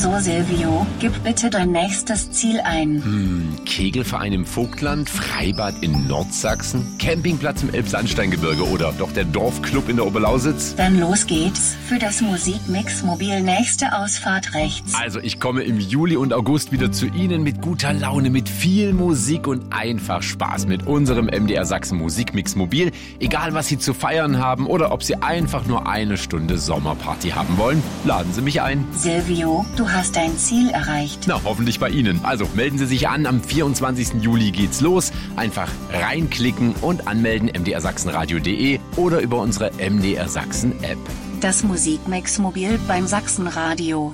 So, Silvio, gib bitte dein nächstes Ziel ein. Kegelverein im Vogtland, Freibad in Nordsachsen, Campingplatz im Elbsandsteingebirge oder doch der Dorfclub in der Oberlausitz? Dann los geht's. Für das Musikmix-Mobil nächste Ausfahrt rechts. Also ich komme im Juli und August wieder zu Ihnen mit guter Laune, mit viel Musik und einfach Spaß mit unserem MDR Sachsen Musikmix-Mobil. Egal, was Sie zu feiern haben oder ob Sie einfach nur eine Stunde Sommerparty haben wollen, laden Sie mich ein. Silvio, du hast dein Ziel erreicht. Na, hoffentlich bei Ihnen. Also melden Sie sich an, am 24. Juli geht's los. Einfach reinklicken und anmelden, mdrsachsenradio.de oder über unsere MDR Sachsen App. Das Musikmix-Mobil beim Sachsenradio.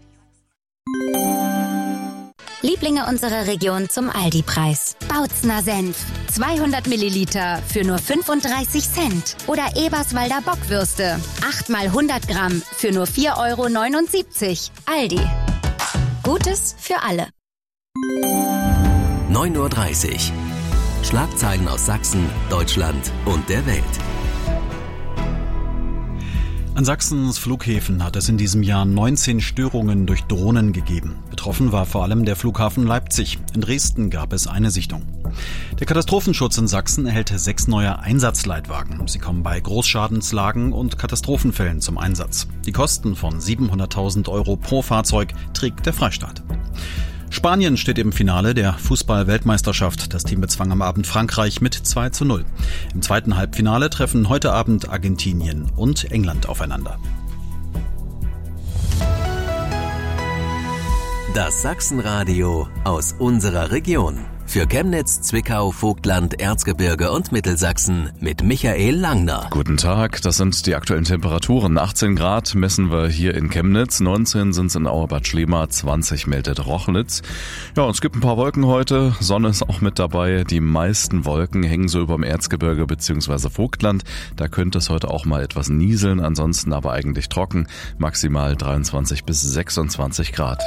Lieblinge unserer Region zum Aldi-Preis. Bautzner Senf. 200 Milliliter für nur 35 Cent. Oder Eberswalder Bockwürste. 8 mal 100 Gramm für nur 4,79 €. Aldi. Gutes für alle. 9:30 Uhr. Schlagzeilen aus Sachsen, Deutschland und der Welt. An Sachsens Flughäfen hat es in diesem Jahr 19 Störungen durch Drohnen gegeben. Betroffen war vor allem der Flughafen Leipzig. In Dresden gab es eine Sichtung. Der Katastrophenschutz in Sachsen erhält 6 neue Einsatzleitwagen. Sie kommen bei Großschadenslagen und Katastrophenfällen zum Einsatz. Die Kosten von 700.000 € pro Fahrzeug trägt der Freistaat. Spanien steht im Finale der Fußball-Weltmeisterschaft. Das Team bezwang am Abend Frankreich mit 2:0. Im zweiten Halbfinale treffen heute Abend Argentinien und England aufeinander. Das Sachsenradio aus unserer Region. Für Chemnitz, Zwickau, Vogtland, Erzgebirge und Mittelsachsen mit Michael Langner. Guten Tag, das sind die aktuellen Temperaturen. 18 Grad messen wir hier in Chemnitz, 19 sind es in Auerbad Schlema, 20 meldet Rochlitz. Ja, und es gibt ein paar Wolken heute, Sonne ist auch mit dabei. Die meisten Wolken hängen so über dem Erzgebirge bzw. Vogtland. Da könnte es heute auch mal etwas nieseln, ansonsten aber eigentlich trocken, maximal 23 bis 26 Grad.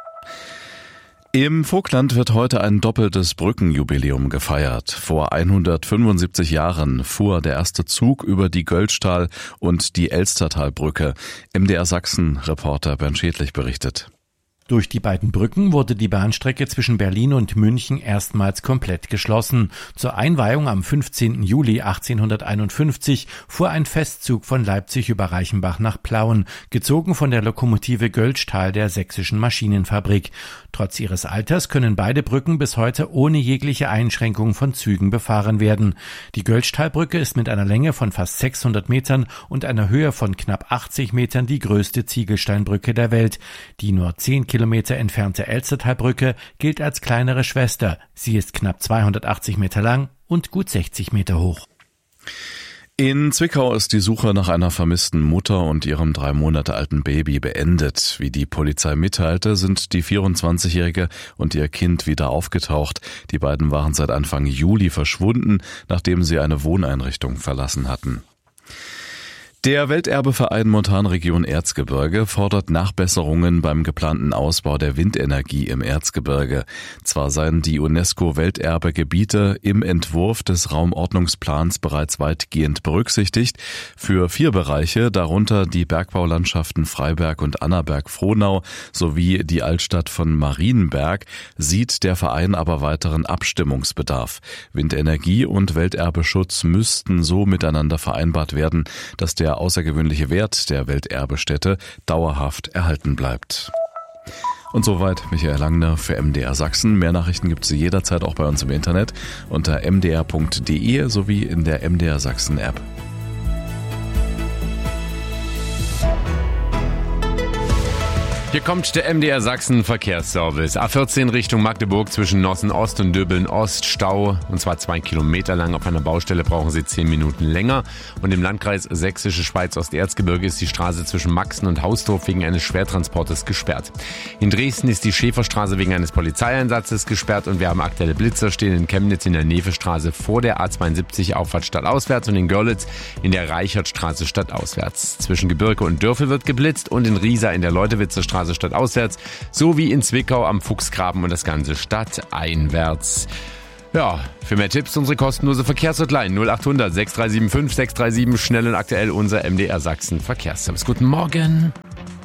Im Vogtland wird heute ein doppeltes Brückenjubiläum gefeiert. Vor 175 Jahren fuhr der erste Zug über die Göltzschtal- und die Elstertalbrücke. MDR Sachsen-Reporter Bernd Schädlich berichtet. Durch die beiden Brücken wurde die Bahnstrecke zwischen Berlin und München erstmals komplett geschlossen. Zur Einweihung am 15. Juli 1851 fuhr ein Festzug von Leipzig über Reichenbach nach Plauen, gezogen von der Lokomotive Göltzschtal der Sächsischen Maschinenfabrik. Trotz ihres Alters können beide Brücken bis heute ohne jegliche Einschränkung von Zügen befahren werden. Die Göltzschtalbrücke ist mit einer Länge von fast 600 Metern und einer Höhe von knapp 80 Metern die größte Ziegelsteinbrücke der Welt. Die nur 10 Kilometer entfernte Elstertalbrücke gilt als kleinere Schwester. Sie ist knapp 280 Meter lang und gut 60 Meter hoch. In Zwickau ist die Suche nach einer vermissten Mutter und ihrem 3 Monate alten Baby beendet. Wie die Polizei mitteilte, sind die 24-Jährige und ihr Kind wieder aufgetaucht. Die beiden waren seit Anfang Juli verschwunden, nachdem sie eine Wohneinrichtung verlassen hatten. Der Welterbeverein Montanregion Erzgebirge fordert Nachbesserungen beim geplanten Ausbau der Windenergie im Erzgebirge. Zwar seien die UNESCO-Welterbegebiete im Entwurf des Raumordnungsplans bereits weitgehend berücksichtigt. Für 4 Bereiche, darunter die Bergbaulandschaften Freiberg und Annaberg-Frohnau sowie die Altstadt von Marienberg, sieht der Verein aber weiteren Abstimmungsbedarf. Windenergie und Welterbeschutz müssten so miteinander vereinbart werden, dass der außergewöhnliche Wert der Welterbestätte dauerhaft erhalten bleibt. Und soweit Michael Langner für MDR Sachsen. Mehr Nachrichten gibt es jederzeit auch bei uns im Internet unter mdr.de sowie in der MDR Sachsen App. Hier kommt der MDR Sachsen Verkehrsservice. A14 Richtung Magdeburg zwischen Nossen Ost und Döbeln Ost Stau, und zwar 2 Kilometer lang. Auf einer Baustelle brauchen Sie 10 Minuten länger. Und im Landkreis Sächsische Schweiz Osterzgebirge ist die Straße zwischen Maxen und Hausdorf wegen eines Schwertransportes gesperrt. In Dresden ist die Schäferstraße wegen eines Polizeieinsatzes gesperrt und wir haben aktuelle Blitzer stehen in Chemnitz in der Nevestraße vor der A72 Auffahrt stadtauswärts und in Görlitz in der Reichertstraße stadtauswärts. Zwischen Gebirge und Dörfel wird geblitzt und in Riesa in der Leutewitzer Straße stadtauswärts sowie in Zwickau am Fuchsgraben und das Ganze stadteinwärts. Ja, für mehr Tipps unsere kostenlose Verkehrshotline 0800 6375 637, schnell und aktuell unser MDR Sachsen Verkehrsservice. Guten Morgen.